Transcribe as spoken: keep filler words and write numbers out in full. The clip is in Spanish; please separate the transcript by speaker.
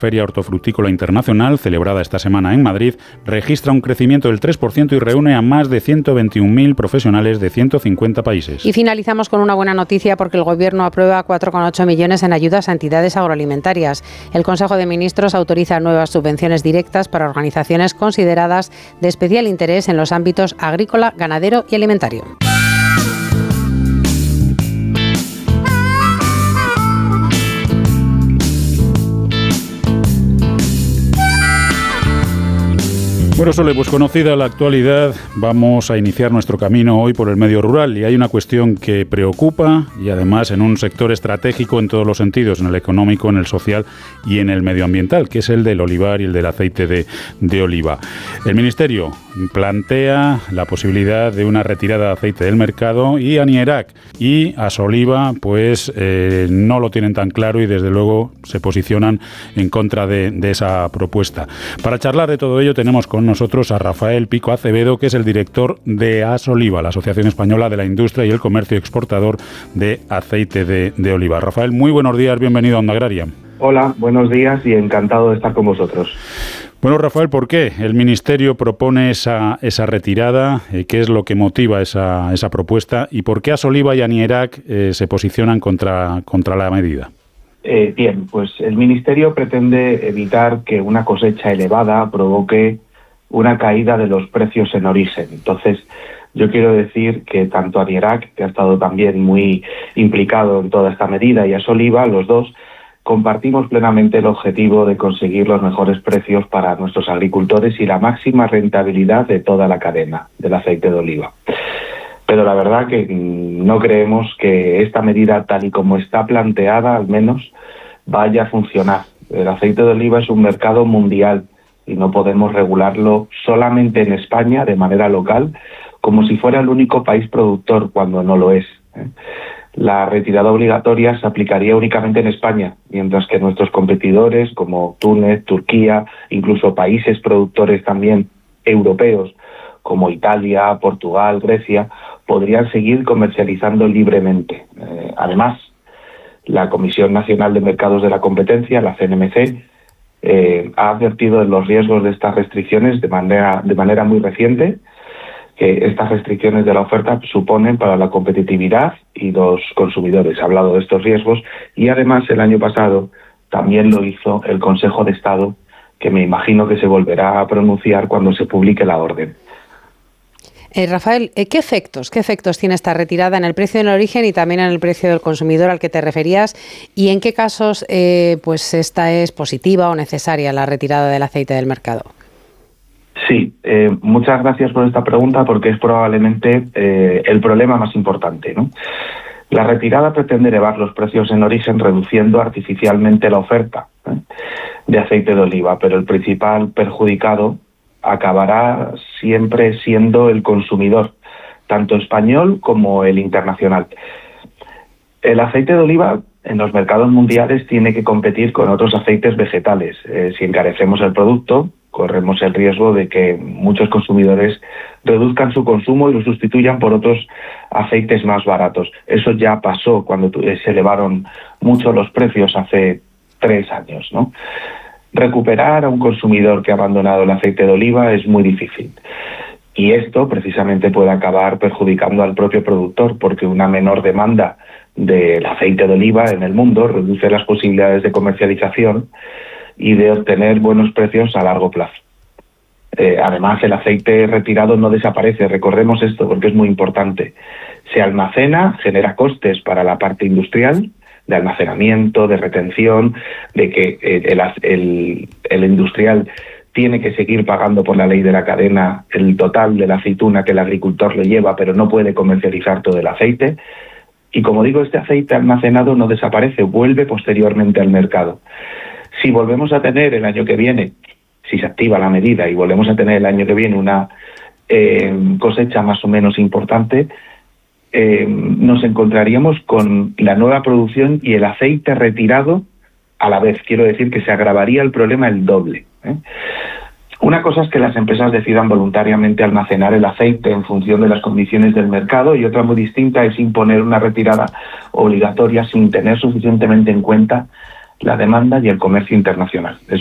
Speaker 1: Feria Hortofrutícola Internacional, celebrada esta semana en Madrid, registra un crecimiento del tres por ciento y reúne a más de ciento veintiún mil profesionales de ciento cincuenta países.
Speaker 2: Y finalizamos con una buena noticia porque el Gobierno aprueba cuatro coma ocho millones en ayudas a entidades agroalimentarias. El Consejo de Ministros autoriza nuevas subvenciones directas para organizaciones consideradas de especial interés en los ámbitos agrícola, ganadero y alimentario.
Speaker 1: Bueno, Sole, pues conocida la actualidad, vamos a iniciar nuestro camino hoy por el medio rural y hay una cuestión que preocupa y además en un sector estratégico en todos los sentidos, en el económico, en el social y en el medioambiental, que es el del olivar y el del aceite de, de oliva. El Ministerio plantea la posibilidad de una retirada de aceite del mercado y Anierac y Asoliva pues eh, no lo tienen tan claro y desde luego se posicionan en contra de, de esa propuesta. Para charlar de todo ello tenemos con nosotros a Rafael Pico Acevedo, que es el director de Asoliva, la Asociación Española de la Industria y el Comercio Exportador de Aceite de, de Oliva. Rafael, muy buenos días, bienvenido a Onda Agraria.
Speaker 3: Hola, buenos días y encantado de estar con vosotros.
Speaker 1: Bueno, Rafael, ¿por qué el Ministerio propone esa, esa retirada? Eh, ¿Qué es lo que motiva esa, esa propuesta? ¿Y por qué Asoliva y Anierac eh, se posicionan contra, contra la medida?
Speaker 3: Eh, bien, pues el Ministerio pretende evitar que una cosecha elevada provoque una caída de los precios en origen. Entonces, yo quiero decir que tanto Anierac, que ha estado también muy implicado en toda esta medida, y Asoliva, los dos, compartimos plenamente el objetivo de conseguir los mejores precios para nuestros agricultores y la máxima rentabilidad de toda la cadena del aceite de oliva. Pero la verdad que no creemos que esta medida, tal y como está planteada, al menos, vaya a funcionar. El aceite de oliva es un mercado mundial y no podemos regularlo solamente en España, de manera local, como si fuera el único país productor, cuando no lo es. La retirada obligatoria se aplicaría únicamente en España, mientras que nuestros competidores, como Túnez, Turquía, incluso países productores también europeos, como Italia, Portugal, Grecia, podrían seguir comercializando libremente. Eh, además, la Comisión Nacional de Mercados de la Competencia, la C N M C, eh, ha advertido de los riesgos de estas restricciones de manera, de manera muy reciente, que estas restricciones de la oferta suponen para la competitividad y los consumidores. Ha hablado de estos riesgos y además el año pasado también lo hizo el Consejo de Estado, que me imagino que se volverá a pronunciar cuando se publique la orden.
Speaker 2: Eh, Rafael, ¿qué efectos, qué efectos tiene esta retirada en el precio del origen y también en el precio del consumidor al que te referías? ¿Y en qué casos eh, pues esta es positiva o necesaria, la retirada del aceite del mercado?
Speaker 3: Sí, eh, muchas gracias por esta pregunta porque es probablemente eh, el problema más importante, ¿no? La retirada pretende elevar los precios en origen reduciendo artificialmente la oferta ¿eh? de aceite de oliva, pero el principal perjudicado acabará siempre siendo el consumidor, tanto español como el internacional. El aceite de oliva en los mercados mundiales tiene que competir con otros aceites vegetales. Eh, si encarecemos el producto, corremos el riesgo de que muchos consumidores reduzcan su consumo y lo sustituyan por otros aceites más baratos. Eso ya pasó cuando se elevaron mucho los precios hace tres años, ¿no? Recuperar a un consumidor que ha abandonado el aceite de oliva es muy difícil. Y esto precisamente puede acabar perjudicando al propio productor, porque una menor demanda del aceite de oliva en el mundo reduce las posibilidades de comercialización y de obtener buenos precios a largo plazo. Eh, además, el aceite retirado no desaparece, recordemos esto porque es muy importante. Se almacena, genera costes para la parte industrial, de almacenamiento, de retención, de que el, el, el industrial tiene que seguir pagando por la ley de la cadena el total de la aceituna que el agricultor le lleva, pero no puede comercializar todo el aceite. Y como digo, este aceite almacenado no desaparece, vuelve posteriormente al mercado. Si volvemos a tener el año que viene, si se activa la medida y volvemos a tener el año que viene una eh, cosecha más o menos importante, Eh, nos encontraríamos con la nueva producción y el aceite retirado a la vez. Quiero decir que se agravaría el problema el doble, ¿eh? Una cosa es que las empresas decidan voluntariamente almacenar el aceite en función de las condiciones del mercado y otra muy distinta es imponer una retirada obligatoria sin tener suficientemente en cuenta la demanda y el comercio internacional.